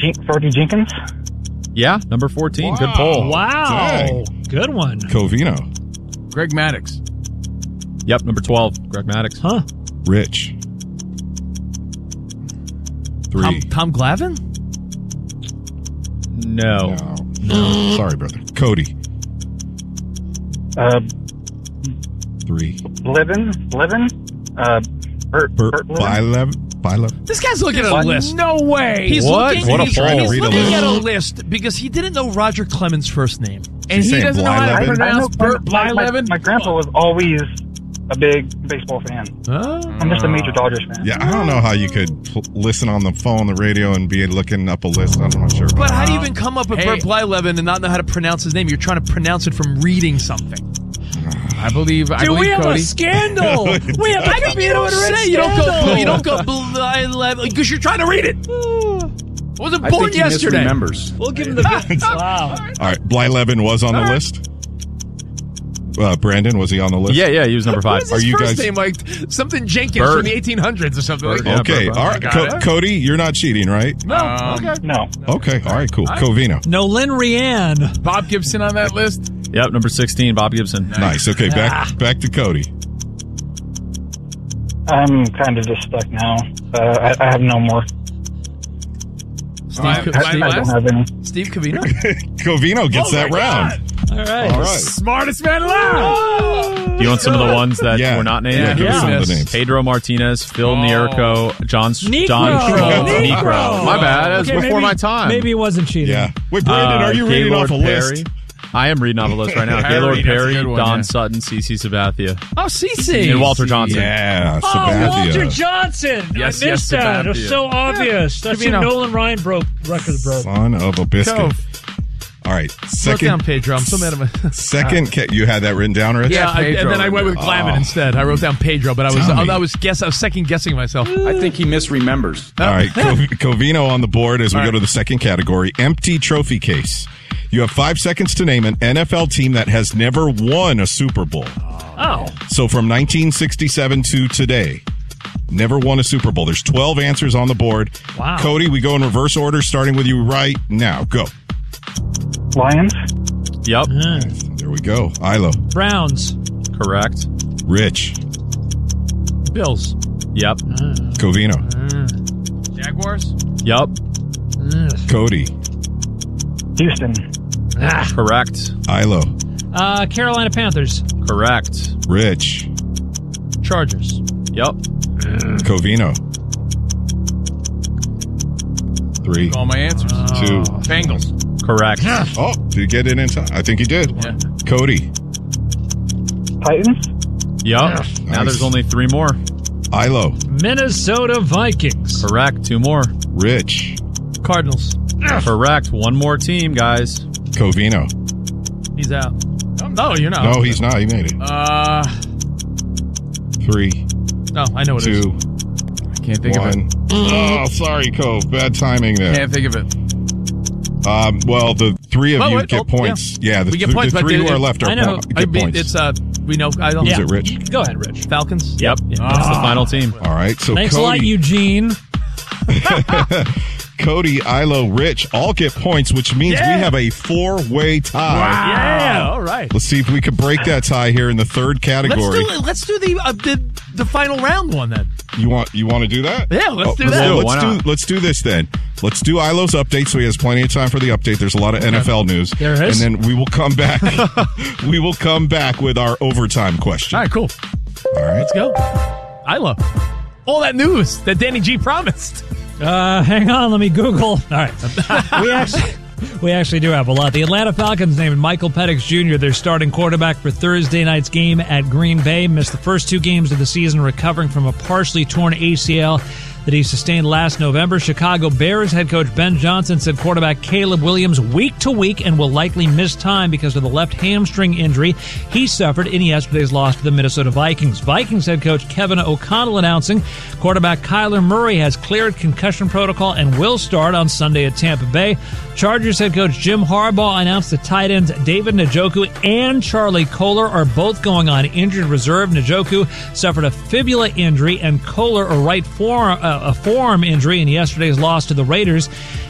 Fergie Jenkins? Yeah, number 14. Good poll. Wow. Dang. Good one. Covino. Greg Maddux. Yep, number 12. Greg Maddux. Huh. Rich. 3. Tom Glavine? No. No. Sorry, brother. Cody. 3. Livin? Bert Bylevin. This guy's looking at a list. No way. He's What? looking, What a he's, poll. he's Read a looking list. at a list because he didn't know Roger Clemens' first name. And She's he saying doesn't know how to Blyleven? pronounce Bert Blyleven. My grandpa was always a big baseball fan. I'm just a major Dodgers fan. Yeah, I don't know how you could listen on the phone, the radio, and be looking up a list. I'm not sure. But how do you even come up with Bert Blyleven and not know how to pronounce his name? You're trying to pronounce it from reading something. I believe we have Cody. a scandal. We have a computer Say you don't go Blyleven because you're trying to read it. I wasn't born yesterday. Remembers. We'll give him the wow. All right, Blyleven was on the list. Brandon, was he on the list? Yeah, he was number 5. What is his Are you first guys- name? Like something Jenkins Bert. from the 1800s or something like that. Okay, all right. Cody, you're not cheating, right? No. Okay. No. Okay, all right, cool. Covino. Nolan Ryan. Bob Gibson on that list. Yep, number 16. Bob Gibson. Nice. Okay, back to Cody. I'm kind of just stuck now. I have no more. Steve I don't have any. Steve Covino. Covino gets that round. All right. All right. Smartest man alive. Do you want some of the ones that Yeah. were not named? Yeah, give us some of the names. Pedro Martinez, Phil Nierko, John Negro. Schultz, Negro. Negro. My bad. That was Okay, before my time. Maybe he wasn't cheating. Yeah. Wait, Brandon, are you reading Gaylord off a list? Perry. I am reading off a list right now. Perry, Gaylord that's a Perry, good one, Don yeah. Sutton, CeCe Sabathia, Oh, CeCe. and Walter Johnson. Yeah, Oh, Sabathia. Walter Johnson. Yes, I missed that. Sabathia. It's so obvious. That's who Covino. Nolan Ryan record broke. Son of a biscuit. Go. All right, Slow down, Pedro. I'm so mad at my... second. You had that written down, Rich? Yeah, and then I went with Glavine instead. I wrote down Pedro, but I was second guessing myself. I think he misremembers. All right, Covino on the board as we go to the second category, empty trophy case. You have 5 seconds to name an NFL team that has never won a Super Bowl. Oh. So from 1967 to today, never won a Super Bowl. There's 12 answers on the board. Wow. Cody, we go in reverse order, starting with you right now. Go. Lions? Yep, There we go. Ilo. Browns. correct. Rich. Bills. Yep, Covino. Jaguars. yep, Cody. Houston? correct, Ilo. Carolina Panthers. correct. Rich. Chargers. Yep, Covino. 3, All my answers. 2. Bengals. correct. Oh, did you get it in time? I think he did. Yeah. Cody. Titans? Yep. Now Nice. there's only 3 more. Ilo. Minnesota Vikings. Correct. 2 more. Rich. Cardinals. Correct. 1 more team, guys. Covino. He's out. No, you're not. No, he's not. He made it. 3, No, I know what it is. 2, I can't think of 1. Oh, sorry, Cove. Bad timing it. there. Can't think of it. Well, the 3 of Oh, you wait, get points. Yeah, the, we get points, the but 3 who are left are I know. get points. It's we know. I don't. Who's it, Rich? Go ahead, Rich. Falcons. Yep. That's the final team. All right, so Thanks a lot, Cody, Eugene. Cody, Ilo, Rich all get points, which means we have a 4-way tie. Yeah. All right. Let's see if we can break that tie here in the third category. Let's do the final round one then. You want to do that? Yeah, let's do well, that. Why not? Let's do this then. Let's do Ilo's update so he has plenty of time for the update. There's a lot of NFL news. There is. And then we will come back. We will come back with our overtime question. All right, cool. All right. Let's go. Isla. All that news that Danny G promised. Hang on, let me Google. All right. We actually do have a lot. The Atlanta Falcons named Michael Penix Jr. their starting quarterback for Thursday night's game at Green Bay. Missed the first 2 games of the season recovering from a partially torn ACL that he sustained last November. Chicago Bears head coach Ben Johnson said quarterback Caleb Williams week to week and will likely miss time because of the left hamstring injury he suffered in yesterday's loss to the Minnesota Vikings. Vikings head coach Kevin O'Connell announcing quarterback Kyler Murray has cleared concussion protocol and will start on Sunday at Tampa Bay. Chargers head coach Jim Harbaugh announced the tight ends David Njoku and Charlie Kolar are both going on injured reserve. Njoku suffered a fibula injury and Kolar a forearm injury in yesterday's loss to the Raiders.